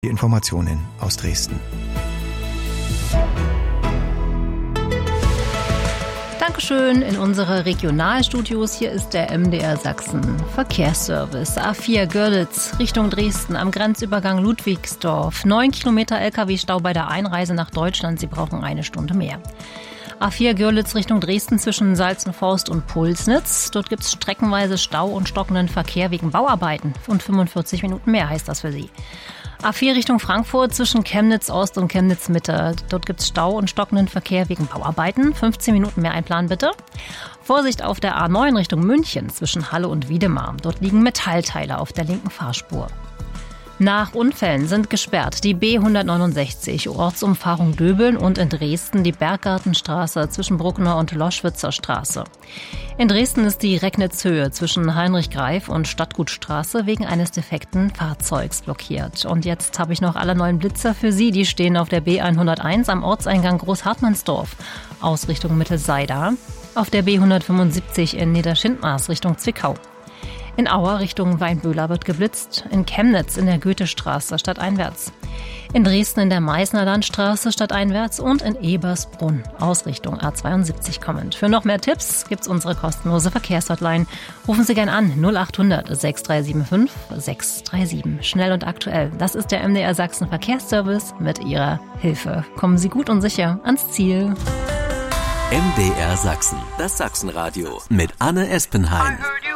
Die Informationen aus Dresden. Dankeschön in unsere Regionalstudios. Hier ist der MDR Sachsen Verkehrsservice. A4 Görlitz Richtung Dresden am Grenzübergang Ludwigsdorf. 9 Kilometer Lkw-Stau bei der Einreise nach Deutschland. Sie brauchen 1 Stunde mehr. A4 Görlitz Richtung Dresden zwischen Salzenforst und Pulsnitz. Dort gibt es streckenweise Stau und stockenden Verkehr wegen Bauarbeiten. Und 45 Minuten mehr heißt das für Sie. A4 Richtung Frankfurt zwischen Chemnitz Ost und Chemnitz Mitte. Dort gibt es Stau und stockenden Verkehr wegen Bauarbeiten. 15 Minuten mehr einplanen bitte. Vorsicht auf der A9 Richtung München zwischen Halle und Wiedemar. Dort liegen Metallteile auf der linken Fahrspur. Nach Unfällen sind gesperrt die B169 Ortsumfahrung Döbeln und in Dresden die Berggartenstraße zwischen Bruckner und Loschwitzer Straße. In Dresden ist die Recknitzhöhe zwischen Heinrich Greif und Stadtgutstraße wegen eines defekten Fahrzeugs blockiert. Und jetzt habe ich noch alle neuen Blitzer für Sie. Die stehen auf der B101 am Ortseingang Großhartmannsdorf, Ausrichtung Mittelseida. Auf der B175 in Niederschindmars Richtung Zwickau. In Auer Richtung Weinböhler wird geblitzt, in Chemnitz in der Goethestraße stadteinwärts, in Dresden in der Meißner Landstraße stadteinwärts und in Ebersbrunn Ausrichtung A72 kommend. Für noch mehr Tipps gibt's unsere kostenlose Verkehrshotline. Rufen Sie gern an 0800 6375 637. Schnell und aktuell. Das ist der MDR Sachsen Verkehrsservice. Mit Ihrer Hilfe kommen Sie gut und sicher ans Ziel. MDR Sachsen, das Sachsenradio mit Anne Espenheim.